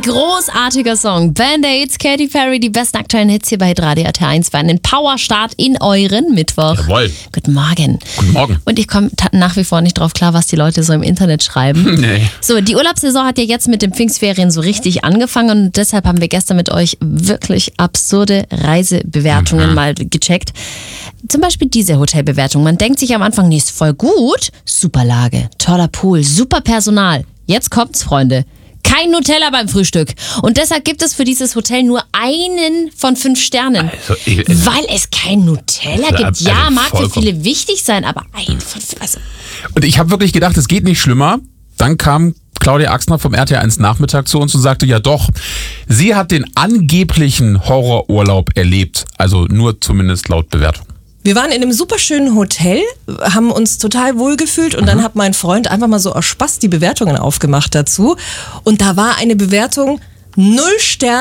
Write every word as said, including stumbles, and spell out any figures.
großartiger Song. Band-Aids, Katy Perry, die besten aktuellen Hits hier bei Radio R T eins für einen Powerstart in euren Mittwoch. Jawohl. Guten Morgen. Guten Morgen. Und ich komme nach wie vor nicht drauf klar, was die Leute so im Internet schreiben. Nee. So, die Urlaubssaison hat ja jetzt mit den Pfingstferien so richtig angefangen und deshalb haben wir gestern mit euch wirklich absurde Reisebewertungen mhm. mal gecheckt. Zum Beispiel diese Hotelbewertung. Man denkt sich am Anfang, nee, ist voll gut. Super Lage, toller Pool, super Personal. Jetzt kommt's, Freunde. Kein Nutella beim Frühstück. Und deshalb gibt es für dieses Hotel nur einen von fünf Sternen. Also, ich, weil es kein Nutella gibt. Also, ja, mag für viele wichtig sein, aber ein von fünf. Also. Und ich habe wirklich gedacht, es geht nicht schlimmer. Dann kam Claudia Axner vom R T eins Nachmittag zu uns und sagte, ja doch, sie hat den angeblichen Horrorurlaub erlebt. Also nur zumindest laut Bewertung. Wir waren in einem super schönen Hotel, haben uns total wohlgefühlt und mhm. dann hat mein Freund einfach mal so aus Spaß die Bewertungen aufgemacht dazu. Und da war eine Bewertung null Sterne.